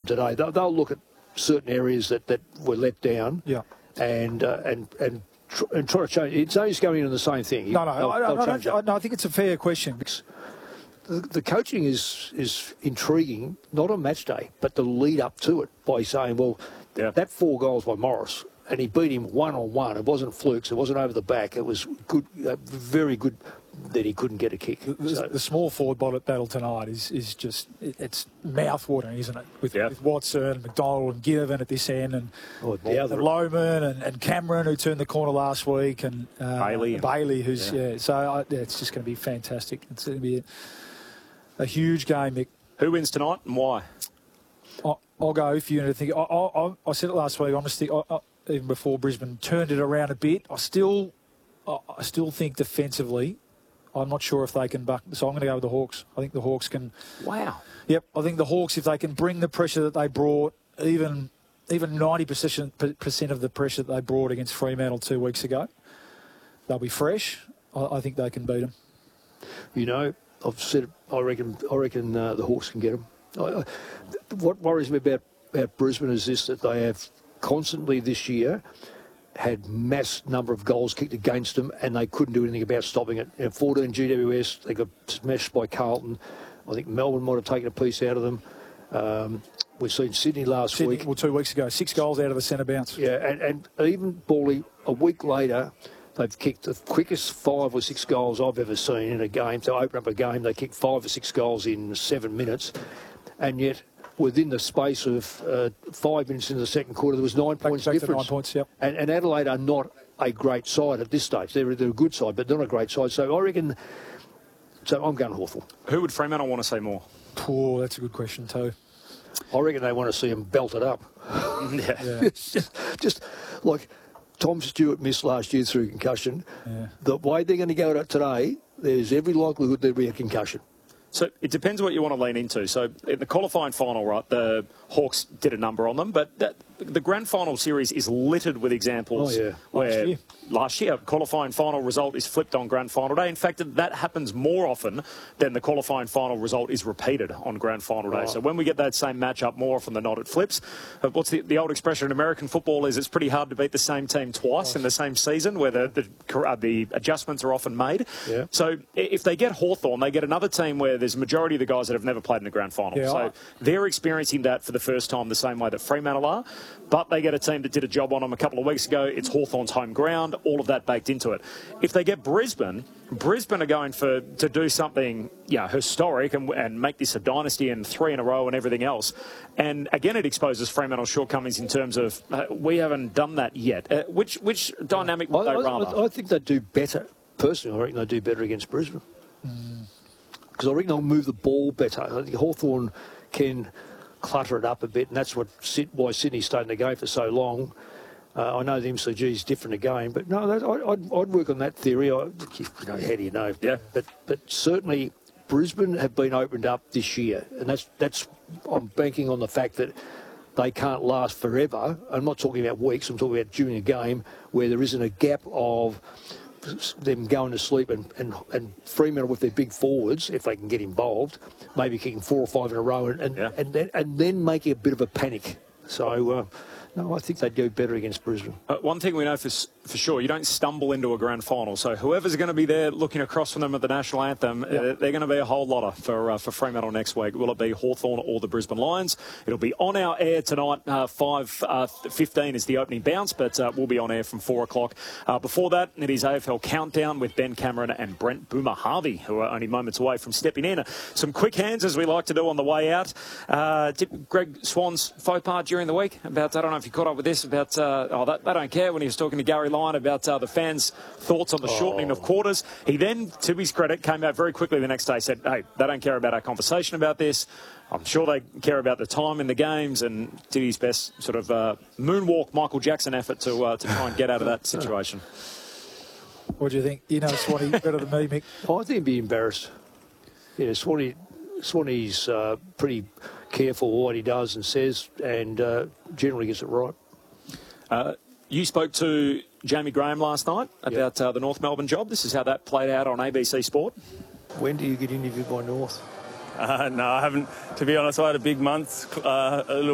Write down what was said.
today. They'll look at certain areas that were let down. Yeah. And try to change. It's always going into the same thing. No, I think it's a fair question. The coaching is intriguing, not on match day, but the lead up to it by saying, well, that 4 goals by Morris, and he beat him one-on-one. It wasn't flukes. It wasn't over the back. It was good, very good that he couldn't get a kick. The small forward battle tonight is just, it's mouth-watering, isn't it? With Watson and McDonald and Ginnivan at this end, and Lohman and Cameron, who turned the corner last week, and Bailey, who's so it's just going to be fantastic. It's going to be a huge game, Mick. Who wins tonight and why? I'll go if you think. I said it last week. Honestly, even before Brisbane turned it around a bit, I still think defensively, I'm not sure if they can buck. So I'm going to go with the Hawks. I think the Hawks can. Wow. Yep. I think the Hawks, if they can bring the pressure that they brought, even 90% of the pressure that they brought against Fremantle 2 weeks ago, they'll be fresh. I think they can beat them. You know, I've said it, I reckon the Hawks can get them. What worries me about Brisbane is this, that they have constantly this year had mass number of goals kicked against them, and they couldn't do anything about stopping it. 14 GWS, they got smashed by Carlton. I think Melbourne might have taken a piece out of them. We've seen Sydney last week. Well, 2 weeks ago, 6 goals out of the centre bounce. Yeah, and even Bally, a week later, they've kicked the quickest 5 or 6 goals I've ever seen in a game. To open up a game, they kicked 5 or 6 goals in 7 minutes. And yet, within the space of 5 minutes in the second quarter, there was 9 points difference. To 9 points, yep. And Adelaide are not a great side at this stage. They're a good side, but they're not a great side. So I reckon, I'm going Hawthorn. Who would Fremantle want to see more? Oh, that's a good question too. I reckon they want to see them belted up. just like Tom Stewart missed last year through concussion. Yeah. The way they're going to go at it today, there's every likelihood there'll be a concussion. So it depends what you want to lean into. So in the qualifying final, right, the Hawks did a number on them, but the grand final series is littered with examples where last year qualifying final result is flipped on grand final day. In fact, that happens more often than the qualifying final result is repeated on grand final day. So when we get that same matchup, more often than not, it flips. What's the old expression in American football is it's pretty hard to beat the same team twice in the same season, where the adjustments are often made. Yeah. So if they get Hawthorn, they get another team where there's a majority of the guys that have never played in the grand final. Yeah, so they're experiencing that for the first time the same way that Fremantle are. But they get a team that did a job on them a couple of weeks ago. It's Hawthorn's home ground, all of that baked into it. If they get Brisbane are going to do something historic and make this a dynasty in 3 in a row and everything else. And again, it exposes Fremantle's shortcomings in terms of we haven't done that yet. Which dynamic would they rather? I think they'd do better. Personally, I reckon they'd do better against Brisbane. Because I reckon they'll move the ball better. I think Hawthorn can clutter it up a bit, and that's why Sydney stayed in the game for so long. I know the MCG is different again, but no, I'd work on that theory. How do you know? Yeah. But certainly Brisbane have been opened up this year, and that's I'm banking on the fact that they can't last forever. I'm not talking about weeks. I'm talking about during a game where there isn't a gap of them going to sleep and Fremantle with their big forwards, if they can get involved, maybe kicking 4 or 5 in a row and then making a bit of a panic. So, no, I think they'd go better against Brisbane. One thing we know for sure, you don't stumble into a grand final. So whoever's going to be there looking across from them at the national anthem, they're going to be a whole lotter for Fremantle next week. Will it be Hawthorn or the Brisbane Lions? It'll be on our air tonight. 5:15 is the opening bounce, but we'll be on air from 4 o'clock. Before that, it is AFL Countdown with Ben Cameron and Brent Boomer Harvey, who are only moments away from stepping in. Some quick hands, as we like to do on the way out. Did Greg Swan's faux pas during the week about, I don't know if you caught up with this, about, they don't care, when he was talking to Gary Lyon about the fans' thoughts on the shortening of quarters. He then, to his credit, came out very quickly the next day, said, hey, they don't care about our conversation about this. I'm sure they care about the time in the games, and did his best sort of moonwalk Michael Jackson effort to try and get out of that situation. What do you think? You know Swanee better than me, Mick. I think he'd be embarrassed. Yeah, Swanee's pretty careful what he does and says, and generally gets it right. You spoke to Jamie Graham last night about the North Melbourne job. This is how that played out on ABC Sport. When do you get interviewed by North? No, I haven't. To be honest, I had a big month, a little